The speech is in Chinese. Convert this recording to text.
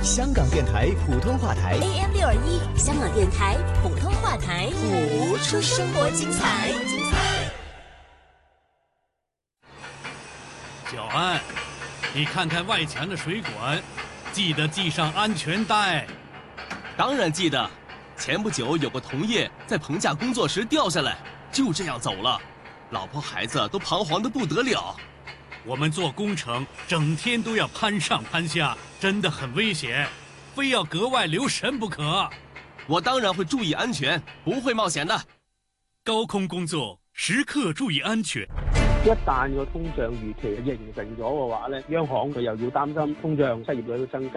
香港电台普通话台 AM621，香港电台普通话台， 谱出生活精彩。 小安，你看看外墙的水管，记得系上安全带。 当然记得，前不久有个同业在棚架工作时掉下来，就这样走了，老婆孩子都彷徨得不得了。 我们做工程整天都要攀上攀下，真的很危险，非要格外留神不可。 我當然會注意安全，不會冒險的。 高空工作時刻注意安全。 一旦個通脹預期形成咗嘅話咧，央行佢又要擔心通脹失業率會增加。